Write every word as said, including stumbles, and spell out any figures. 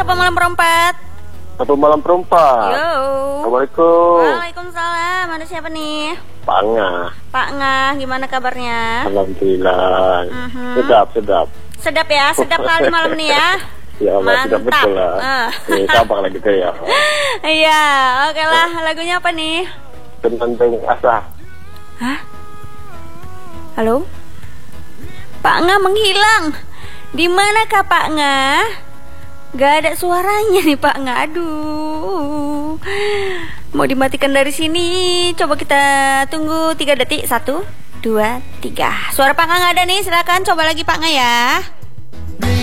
Sapa Malam Perempat. Sapa Malam Perempat. Yo. Assalamualaikum. Waalaikumsalam. Ada siapa nih? Pak Ngah. Pak Ngah, gimana kabarnya? Alhamdulillah. Mm-hmm. Sedap, sedap. Sedap ya, sedap kali malam nih ya. Ya Allah, sedap betul lah. Uh. Ini sabar lah gitu ya. Iya, oke lah. Lagunya apa nih? Tentang Asa. Hah? Halo? Pak Ngah menghilang. Di manakah Pak Ngah? Gak ada suaranya nih Pak Ngah. Aduh. Mau dimatikan dari sini. Coba kita tunggu tiga detik. Satu, dua, tiga. Suara Pak Ngah gak ada nih. Silakan coba lagi Pak Ngah ya.